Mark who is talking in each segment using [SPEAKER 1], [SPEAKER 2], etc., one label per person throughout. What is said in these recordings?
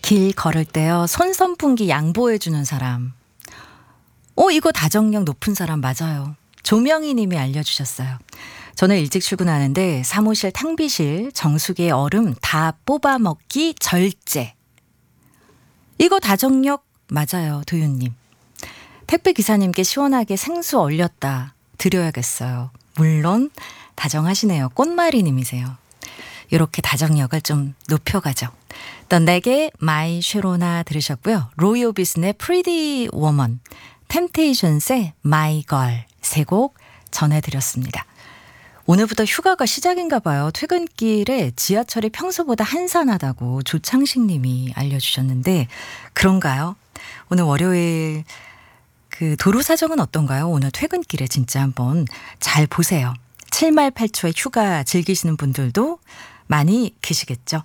[SPEAKER 1] 길 걸을 때요, 손선풍기 양보해주는 사람. 이거 다정력 높은 사람 맞아요. 조명희 님이 알려주셨어요. 저는 일찍 출근하는데 사무실 탕비실 정수기에 얼음 다 뽑아 먹기 절제. 이거 다정력 맞아요. 도윤님. 택배 기사님께 시원하게 생수 얼렸다 드려야겠어요. 물론 다정하시네요. 꽃마리 님이세요. 이렇게 다정력을 좀 높여가죠. 또 내게 마이 쉐로나 들으셨고요. 로이 오비슨의 프리티 워먼, 템테이션스의 마이 걸 세 곡 전해드렸습니다. 오늘부터 휴가가 시작인가 봐요. 퇴근길에 지하철이 평소보다 한산하다고 조창식 님이 알려주셨는데 그런가요? 오늘 월요일 그 도로 사정은 어떤가요? 오늘 퇴근길에 진짜 한번 잘 보세요. 7말 8초의 휴가 즐기시는 분들도 많이 계시겠죠.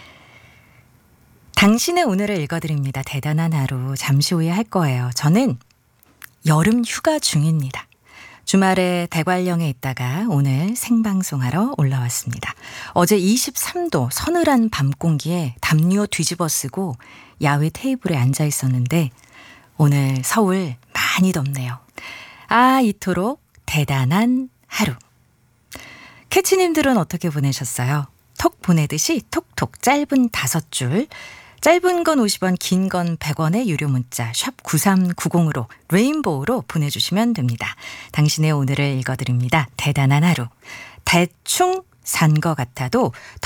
[SPEAKER 1] 당신의 오늘을 읽어드립니다. 대단한 하루 잠시 후에 할 거예요. 저는 여름 휴가 중입니다. 주말에 대관령에 있다가 오늘 생방송하러 올라왔습니다. 어제 23도 서늘한 밤 공기에 담요 뒤집어 쓰고 야외 테이블에 앉아 있었는데 오늘 서울 많이 덥네요. 이토록 대단한 하루. 캐치님들은 어떻게 보내셨어요? 톡 보내듯이 톡톡 짧은 5줄, 짧은 건 50원, 긴 건 100원의 유료 문자 샵 9390으로 레인보우로 보내주시면 됩니다. 당신의 오늘을 읽어드립니다. 대단한 하루. 대충 산 것 같아도